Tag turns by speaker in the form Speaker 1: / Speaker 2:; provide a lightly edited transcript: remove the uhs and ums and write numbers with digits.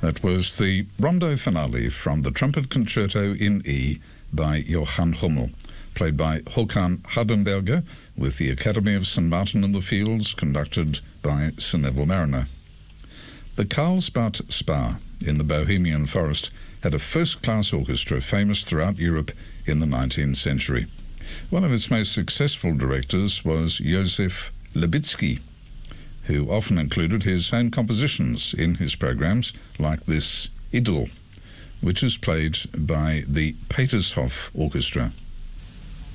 Speaker 1: That was the rondo finale from the Trumpet Concerto in E by Johann Hummel, played by Håkan Hardenberger with the Academy of St. Martin in the Fields, conducted by Sir Neville Marriner. The Karlsbad Spa in the Bohemian forest had a first-class orchestra famous throughout Europe in the 19th century. One of its most successful directors was Josef Libicki, who often included his own compositions in his programs, like this Idyll, which is played by the Petershof Orchestra.